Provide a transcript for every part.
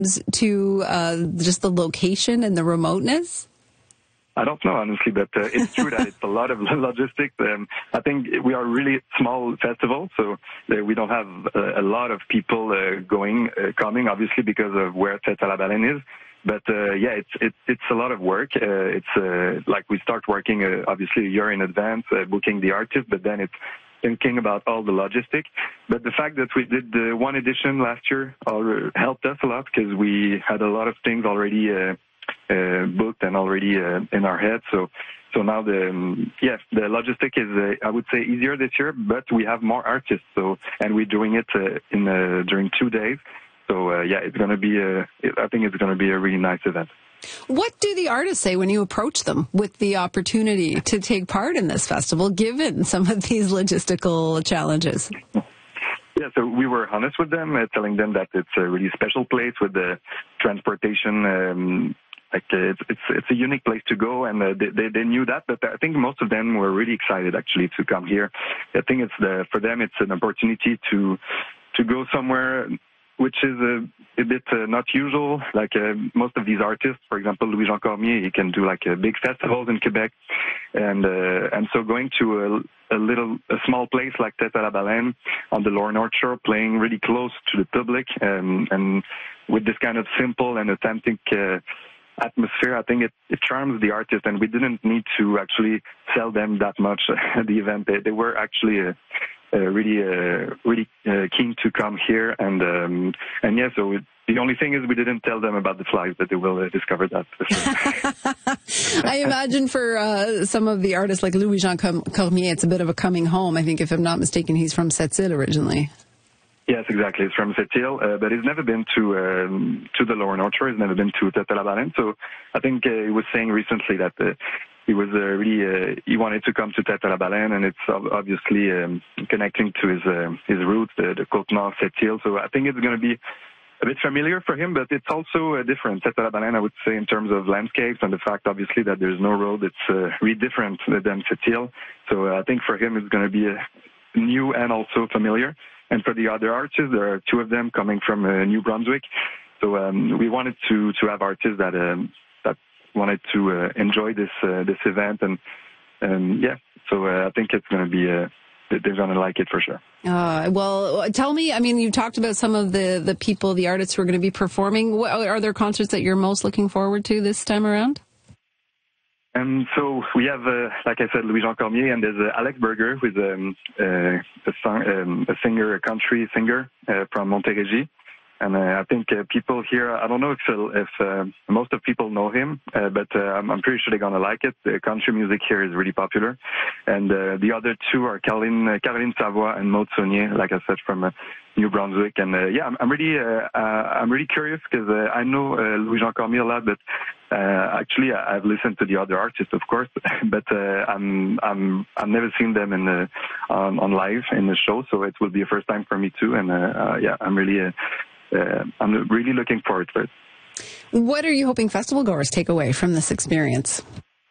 to just the location and the remoteness? I don't know, honestly, but it's true that it's a lot of logistics. I think we are a really small festival, so we don't have a lot of people coming, obviously, because of where Tête à la Baleine is. But yeah, it's a lot of work. It's like we start working obviously a year in advance, booking the artist, but then it's thinking about all the logistics. But the fact that we did the one edition last year helped us a lot because we had a lot of things already booked and already in our head. So now the logistic is I would say easier this year, but we have more artists. And we're doing it during 2 days. So yeah, it's gonna be I think it's gonna be a really nice event. What do the artists say when you approach them with the opportunity to take part in this festival, given some of these logistical challenges? Yeah, so we were honest with them, telling them that it's a really special place with the transportation. It's a unique place to go, and they knew that. But I think most of them were really excited actually to come here. I think for them it's an opportunity to go somewhere which is a bit not usual. Like most of these artists, for example, Louis-Jean Cormier, he can do like big festivals in Quebec, and so going to a small place like Tête à la Baleine on the Lower North Shore, playing really close to the public, and with this kind of simple and authentic atmosphere, I think it charms the artist, and we didn't need to actually sell them that much at the event. They were actually really keen to come here, and yeah, so the only thing is we didn't tell them about the flies, but they will discover that. I imagine for some of the artists like Louis-Jean Cormier, it's a bit of a coming home. I think, if I'm not mistaken, he's from Sept-Îles originally. Yes, exactly. He's from Sept-Îles, but he's never been to the Lower North Shore. He's never been to Tête à la Baleine. So I think he was saying recently that he was he wanted to come to Tête à la Baleine, and it's obviously connecting to his roots, the Côte Nord, Sept-Îles. So I think it's going to be a bit familiar for him, but it's also different. Tête à la Baleine, I would say, in terms of landscapes and the fact, obviously, that there's no road. It's really different than Sept-Îles. So I think for him it's going to be new and also familiar. And for the other artists, there are two of them coming from New Brunswick. So we wanted to have artists that wanted to enjoy this event, and yeah. So I think it's going to be they're going to like it for sure. Well, tell me. I mean, you talked about some of the people, the artists who are going to be performing. Are there concerts that you're most looking forward to this time around? And so we have, like I said, Louis-Jean Cormier, and there's Alex Berger, who's a singer, a country singer from Montérégie. And I think people here, I don't know if most of people know him, but I'm pretty sure they're going to like it. The country music here is really popular. And the other two are Caroline Savoie and Maud Saunier, like I said, from New Brunswick. And yeah, I'm really curious because I know Louis-Jean Cormier a lot, but actually I've listened to the other artists, of course, but I've never seen them on live in the show, so it will be a first time for me too. And yeah, I'm really looking forward to it. What are you hoping festival goers take away from this experience?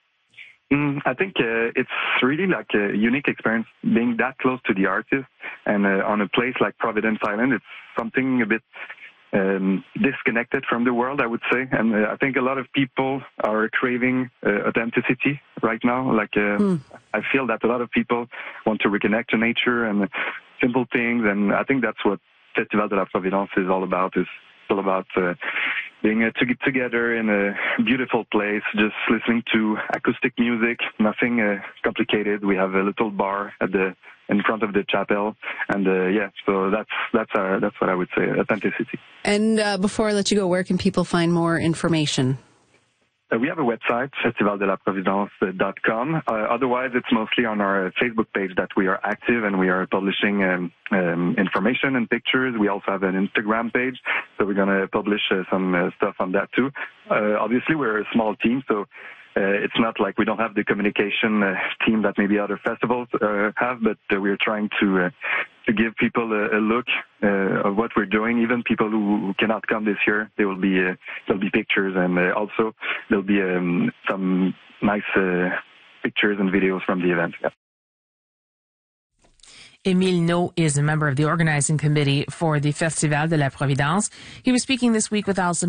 I think it's really like a unique experience being that close to the artist, and on a place like Providence Island, it's something a bit disconnected from the world, I would say. And I think a lot of people are craving authenticity right now. Like I feel that a lot of people want to reconnect to nature and simple things, and I think that's what Festival de la Providence is all about. It's all about being together in a beautiful place, just listening to acoustic music, nothing complicated. We have a little bar in front of the chapel, and yeah, so that's what I would say, authenticity. And before I let you go, where can people find more information? We have a website, festivaldelaprovidence.com. Otherwise, it's mostly on our Facebook page that we are active, and we are publishing information and pictures. We also have an Instagram page, so we're going to publish some stuff on that too. Obviously, we're a small team, so it's not like we don't have the communication team that maybe other festivals have, but we're trying to give people a look of what we're doing. Even people who cannot come this year, there'll be pictures, and also there'll be some nice pictures and videos from the event. Yeah. Émile Naud is a member of the organizing committee for the Festival de la Providence. He was speaking this week with Alison